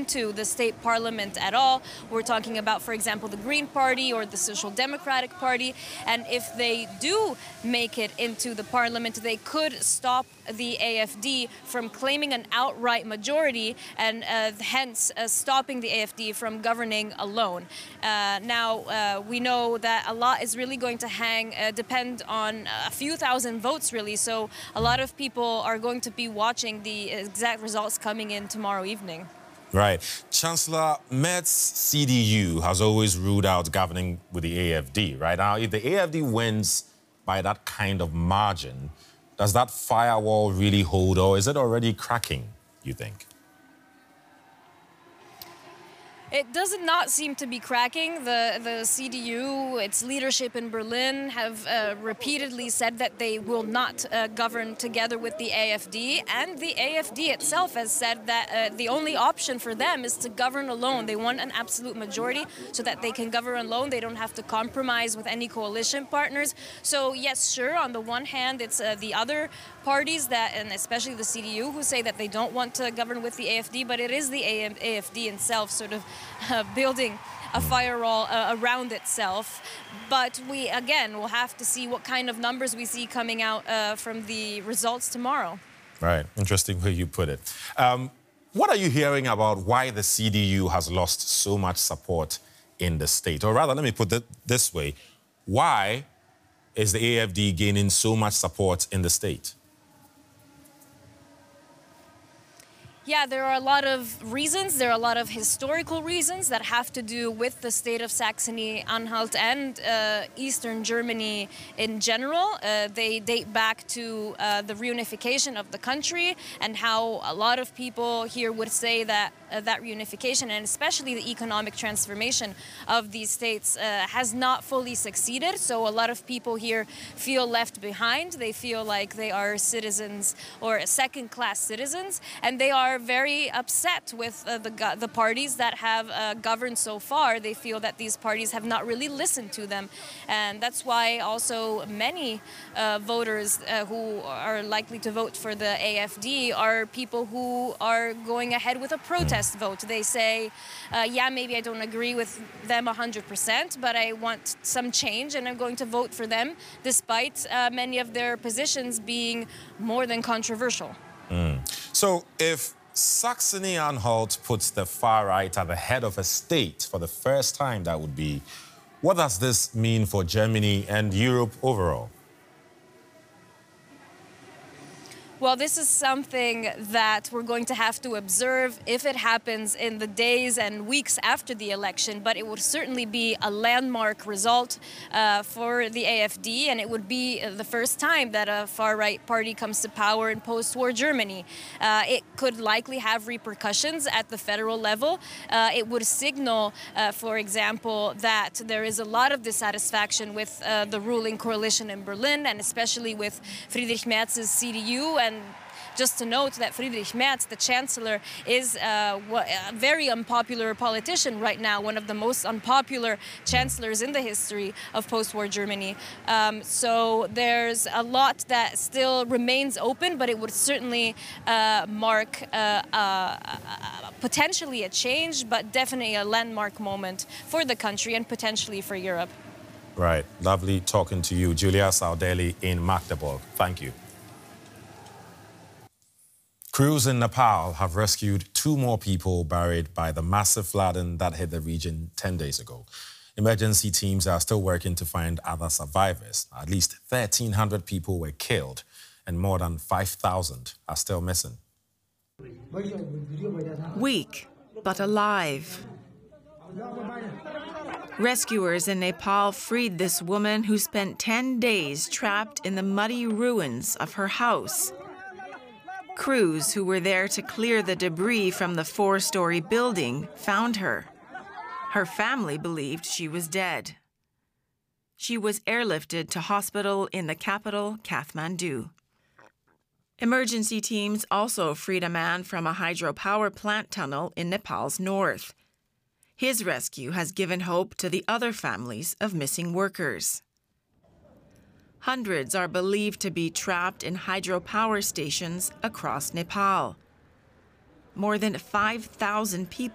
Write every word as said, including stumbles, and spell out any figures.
into the state parliament at all. We're talking about, for example, the Green Party or the Social Democratic Party. And if they do make it into the parliament, they could stop the A F D from claiming an outright majority and uh, hence uh, stopping the A F D from governing alone. Uh, now, uh, we know that a lot is really going to hang, uh, depend on a few thousand votes, really. So a lot of people are going to be watching the exact results coming in tomorrow evening. Right. Chancellor Merz's C D U has always ruled out governing with the A F D, right? Now, if the A F D wins by that kind of margin, does that firewall really hold, or is it already cracking, you think? It does not seem to be cracking. The, the C D U, its leadership in Berlin, have uh, repeatedly said that they will not uh, govern together with the A F D. And the A F D itself has said that uh, the only option for them is to govern alone. They want an absolute majority so that they can govern alone. They don't have to compromise with any coalition partners. So, yes, sure, on the one hand, it's uh, the other parties that, and especially the C D U, who say that they don't want to govern with the A F D, but it is the A F D itself sort of Uh, building a firewall uh, around itself. But we, again, will have to see what kind of numbers we see coming out uh, from the results tomorrow. Right. Interesting way you put it. Um, what are you hearing about why the C D U has lost so much support in the state? Or rather, let me put it this way. Why is the A F D gaining so much support in the state? Yeah, there are a lot of reasons. There are a lot of historical reasons that have to do with the state of Saxony-Anhalt and uh, Eastern Germany in general. Uh, they date back to uh, the reunification of the country and how a lot of people here would say that uh, that reunification and especially the economic transformation of these states uh, has not fully succeeded. So a lot of people here feel left behind. They feel like they are citizens or second-class citizens, and they are very upset with uh, the, the parties that have uh, governed so far. They feel that these parties have not really listened to them. And that's why also many uh, voters uh, who are likely to vote for the A F D are people who are going ahead with a protest vote. They say, uh, yeah, maybe I don't agree with them one hundred percent, but I want some change and I'm going to vote for them, despite uh, many of their positions being more than controversial. Mm. So if Saxony-Anhalt puts the far right at the head of a state for the first time, that would be, what does this mean for Germany and Europe overall? Well, this is something that we're going to have to observe if it happens in the days and weeks after the election, but it would certainly be a landmark result uh, for the A F D, and it would be the first time that a far-right party comes to power in post-war Germany. Uh, it could likely have repercussions at the federal level. Uh, it would signal, uh, for example, that there is a lot of dissatisfaction with uh, the ruling coalition in Berlin, and especially with Friedrich Merz's C D U. And just to note that Friedrich Merz, the chancellor, is uh, a very unpopular politician right now, one of the most unpopular chancellors in the history of post-war Germany. Um, so there's a lot that still remains open, but it would certainly uh, mark uh, uh, uh, potentially a change, but definitely a landmark moment for the country and potentially for Europe. Right. Lovely talking to you, Julia Saudeli in Magdeburg. Thank you. Crews in Nepal have rescued two more people buried by the massive flooding that hit the region ten days ago. Emergency teams are still working to find other survivors. At least thirteen hundred people were killed and more than five thousand are still missing. Weak, but alive. Rescuers in Nepal freed this woman who spent ten days trapped in the muddy ruins of her house. Crews who were there to clear the debris from the four-story building found her. Her family believed she was dead. She was airlifted to hospital in the capital, Kathmandu. Emergency teams also freed a man from a hydropower plant tunnel in Nepal's north. His rescue has given hope to the other families of missing workers. Hundreds are believed to be trapped in hydropower stations across Nepal. More than five thousand people